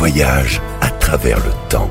voyage à travers le temps.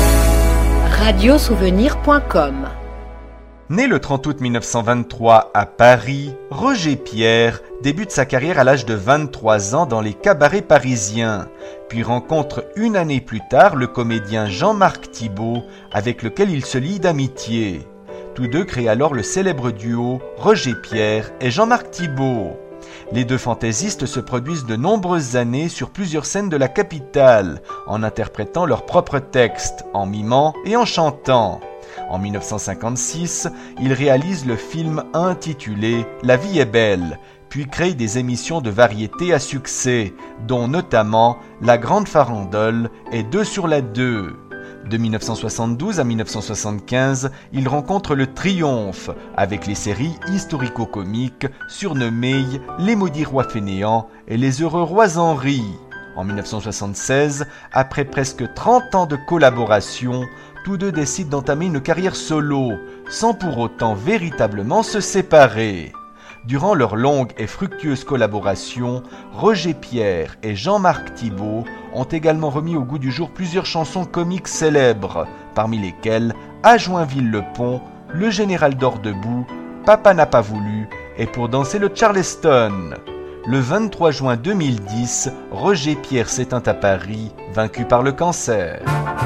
Radiosouvenir.com. Né le 30 août 1923 à Paris, Roger Pierre débute sa carrière à l'âge de 23 ans dans les cabarets parisiens, puis rencontre une année plus tard le comédien Jean-Marc Thibault, avec lequel il se lie d'amitié. Tous deux créent alors le célèbre duo Roger Pierre et Jean-Marc Thibault. Les deux fantaisistes se produisent de nombreuses années sur plusieurs scènes de la capitale, en interprétant leurs propres textes, en mimant et en chantant. En 1956, ils réalisent le film intitulé « La vie est belle », puis créent des émissions de variété à succès, dont notamment La Grande Farandole et 2 sur la 2. De 1972 à 1975, ils rencontrent le triomphe avec les séries historico-comiques surnommées Les Maudits Rois Fainéants et Les Heureux Rois Henri. En 1976, après presque 30 ans de collaboration, tous deux décident d'entamer une carrière solo, sans pour autant véritablement se séparer. Durant leur longue et fructueuse collaboration, Roger Pierre et Jean-Marc Thibault ont également remis au goût du jour plusieurs chansons comiques célèbres, parmi lesquelles À Joinville-le-Pont, Le Général dort debout, Papa n'a pas voulu et Pour danser le Charleston. Le 23 juin 2010, Roger Pierre s'éteint à Paris, vaincu par le cancer.